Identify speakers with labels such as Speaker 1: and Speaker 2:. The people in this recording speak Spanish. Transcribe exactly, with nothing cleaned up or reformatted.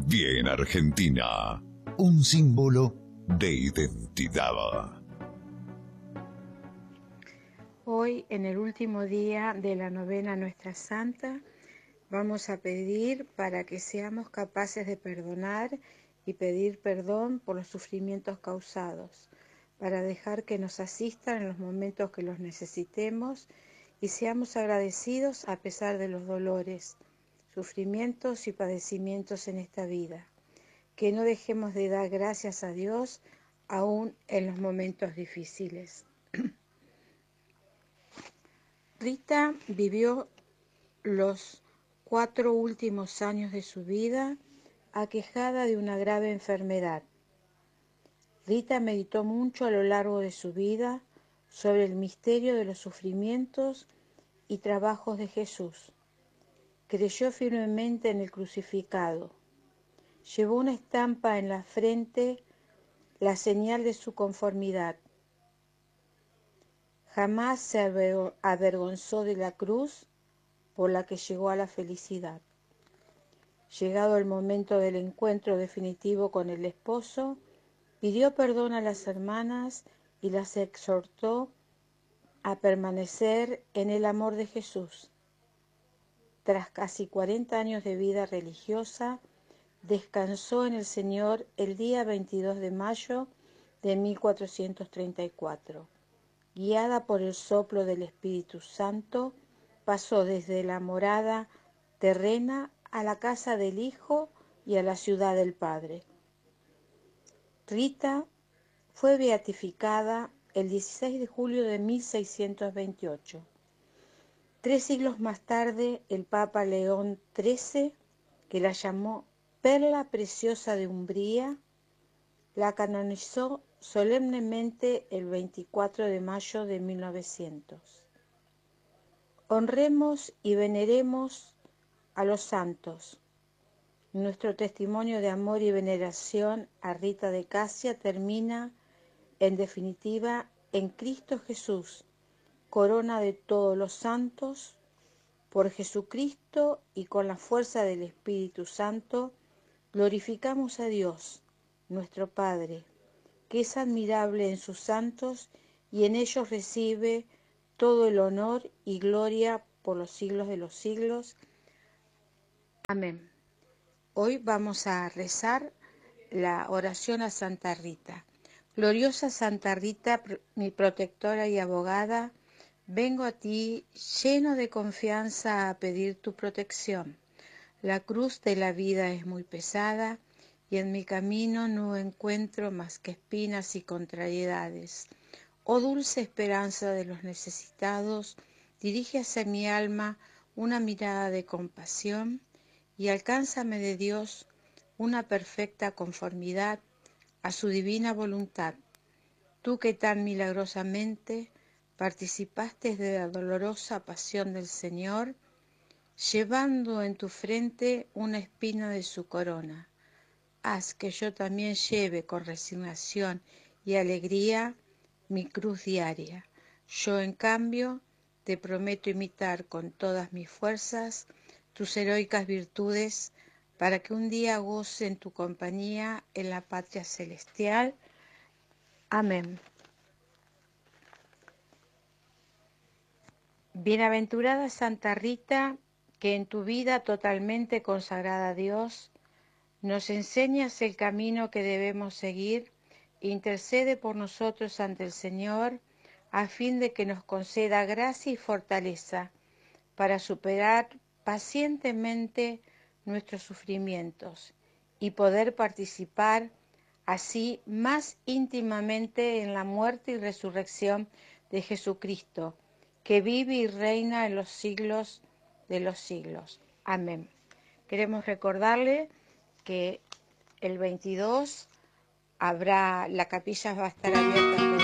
Speaker 1: Bien Argentina, un símbolo de identidad.
Speaker 2: Hoy, en el último día de la novena Nuestra Santa, vamos a pedir para que seamos capaces de perdonar y pedir perdón por los sufrimientos causados, para dejar que nos asistan en los momentos que los necesitemos y seamos agradecidos a pesar de los dolores, sufrimientos y padecimientos en esta vida. Que no dejemos de dar gracias a Dios aún en los momentos difíciles. Rita vivió los cuatro últimos años de su vida aquejada de una grave enfermedad. Rita meditó mucho a lo largo de su vida sobre el misterio de los sufrimientos y trabajos de Jesús. Creyó firmemente en el crucificado. Llevó una estampa en la frente, la señal de su conformidad. Jamás se avergonzó de la cruz por la que llegó a la felicidad. Llegado el momento del encuentro definitivo con el esposo, pidió perdón a las hermanas y las exhortó a permanecer en el amor de Jesús. Tras casi cuarenta años de vida religiosa, descansó en el Señor el día veintidós de mayo de mil cuatrocientos treinta y cuatro. Guiada por el soplo del Espíritu Santo, pasó desde la morada terrena a la casa del Hijo y a la ciudad del Padre. Rita fue beatificada el dieciséis de julio de mil seiscientos veintiocho. Tres siglos más tarde, el Papa León trece, que la llamó Perla Preciosa de Umbría, la canonizó solemnemente el veinticuatro de mayo de mil novecientos. Honremos y veneremos a los santos. Nuestro testimonio de amor y veneración a Rita de Casia termina, en definitiva, en Cristo Jesús, corona de todos los santos. Por Jesucristo y con la fuerza del Espíritu Santo, glorificamos a Dios, nuestro Padre, que es admirable en sus santos y en ellos recibe todo el honor y gloria por los siglos de los siglos. Amén. Hoy vamos a rezar la oración a Santa Rita. Gloriosa Santa Rita, mi protectora y abogada, vengo a ti lleno de confianza a pedir tu protección. La cruz de la vida es muy pesada y en mi camino no encuentro más que espinas y contrariedades. Oh dulce esperanza de los necesitados, dirige hacia mi alma una mirada de compasión y alcánzame de Dios una perfecta conformidad a su divina voluntad. Tú que tan milagrosamente participaste de la dolorosa pasión del Señor, llevando en tu frente una espina de su corona. Haz que yo también lleve con resignación y alegría mi cruz diaria. Yo, en cambio, te prometo imitar con todas mis fuerzas tus heroicas virtudes, para que un día goce en tu compañía en la patria celestial. Amén. Bienaventurada Santa Rita, que en tu vida totalmente consagrada a Dios, nos enseñas el camino que debemos seguir, intercede por nosotros ante el Señor, a fin de que nos conceda gracia y fortaleza para superar pacientemente nuestros sufrimientos y poder participar así más íntimamente en la muerte y resurrección de Jesucristo, que vive y reina en los siglos de los siglos. Amén. Queremos recordarle que el veintidós habrá, la capilla va a estar abierta